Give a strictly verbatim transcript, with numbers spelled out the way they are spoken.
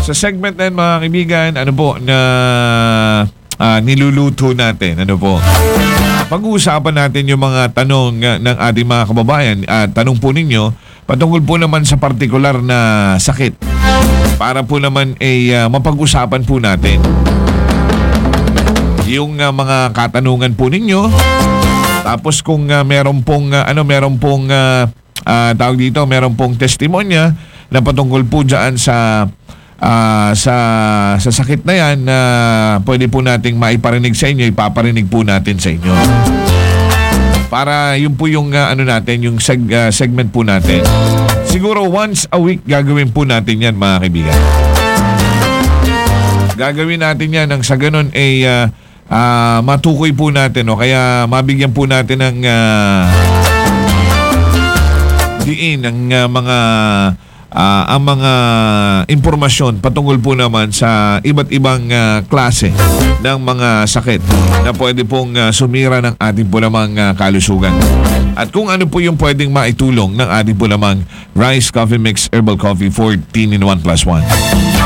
Sa segment na yan, mga kaibigan, ano po na uh, niluluto natin? Ano po? Pag-uusapan natin yung mga tanong uh, ng ating mga kababayan. Uh, tanong po ninyo, patungkol po naman sa partikular na sakit. Para po naman ay uh, mapag-usapan po natin yung uh, mga katanungan po ninyo. Tapos kung uh, meron pong uh, ano meron pong uh, uh, tawag dito, meron pong testimonya na patungkol po diyan sa uh, sa sa sakit na yan na uh, pwede po nating maiparinig sa inyo, ipaparinig po natin sa inyo. Para yun po yung uh, ano natin, yung seg, uh, segment po natin. Siguro once a week gagawin po natin yan, mga kaibigan. Gagawin natin yan nang sa ganun ay uh, uh, matukoy po natin o kaya mabigyan po natin ng uh, diin ng uh, mga uh, ang mga impormasyon patungkol po naman sa iba't ibang uh, klase ng mga sakit na pwede pong uh, sumira ng ating po namang uh, kalusugan. At kung ano po yung pwedeng maitulong ng ating po namang Rice Coffee Mix Herbal Coffee fourteen in one plus one.